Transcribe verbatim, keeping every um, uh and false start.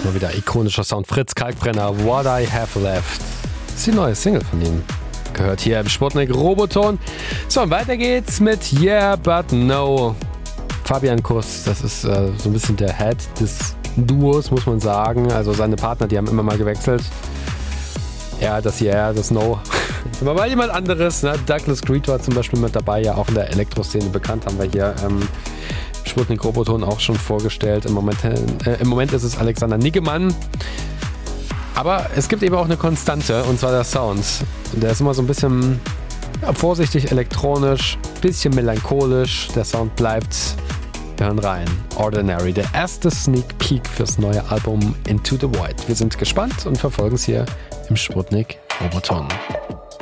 mal wieder ikonischer Sound. Fritz Kalkbrenner, What I Have Left. Das ist die neue Single von ihm. Gehört hier im Sputnik Roboton. So, und weiter geht's mit Yeah But No. Fabian Kuss, das ist äh, so ein bisschen der Head des Duos, muss man sagen. Also seine Partner, die haben immer mal gewechselt. Ja, das Yeah, das No. Immer mal jemand anderes. Ne? Douglas Greed war zum Beispiel mit dabei, ja auch in der Elektro-Szene bekannt, haben wir hier ähm, Sputnik Roboton auch schon vorgestellt. Im Moment, äh, im Moment ist es Alexander Niggemann. Aber es gibt eben auch eine Konstante, und zwar der Sound. Der ist immer so ein bisschen ja, vorsichtig elektronisch, bisschen melancholisch. Der Sound bleibt. Wir hören rein. Ordinary, der erste Sneak Peek fürs neue Album Into the Void. Wir sind gespannt und verfolgen es hier im Sputnik Roboton.